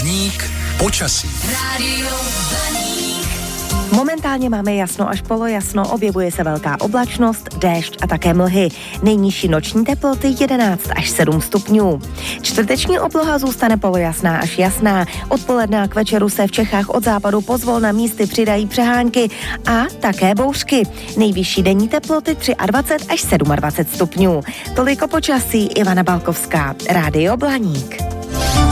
Blaník počasí. Rádio Blaník. Momentálně máme jasno až polojasno, objevuje se velká oblačnost, déšť a také mlhy. Nejnižší noční teploty 11 až 7 stupňů. Čtvrteční obloha zůstane polojasná až jasná. Odpoledne k večeru se v Čechách od západu pozvolna místy přidají přehánky a také bouřky. Nejvyšší denní teploty 23 až 27 stupňů. Toliko počasí, Ivana Balkovská, Rádio Blaník.